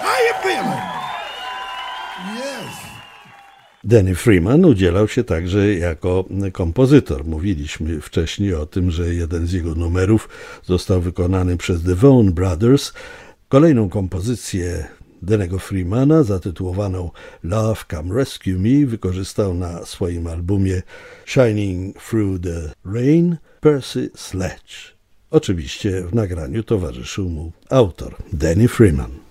How you feeling? Yes. Danny Freeman udzielał się także jako kompozytor. Mówiliśmy wcześniej o tym, że jeden z jego numerów został wykonany przez The Vaughan Brothers. Kolejną kompozycję Danny'ego Freemana, zatytułowaną Love Come Rescue Me, wykorzystał na swoim albumie Shining Through the Rain Percy Sledge. Oczywiście w nagraniu towarzyszył mu autor Danny Freeman.